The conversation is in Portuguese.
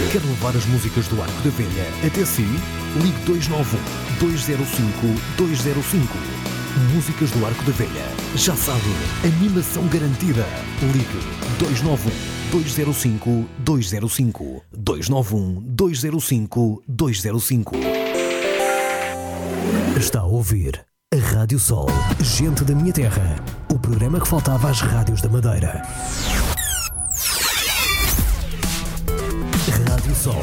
Quer levar as músicas do Arco da Velha até si? Ligue 291-205-205. Músicas do Arco da Velha. Já sabe, animação garantida. Ligue 291-205-205. 291-205-205. Está a ouvir a Rádio Sol, gente da minha terra. O programa que faltava às rádios da Madeira.